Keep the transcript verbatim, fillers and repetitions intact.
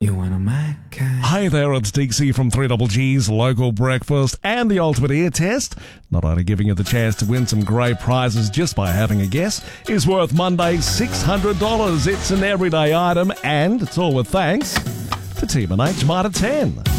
You want a Mac? Hey there, it's Dixie from three Double G's Local Breakfast and the Ultimate Ear Test. Not only giving you the chance to win some great prizes just by having a guess, is worth Monday's six hundred dollars. It's an everyday item and it's all with thanks to Team N H Mitre ten.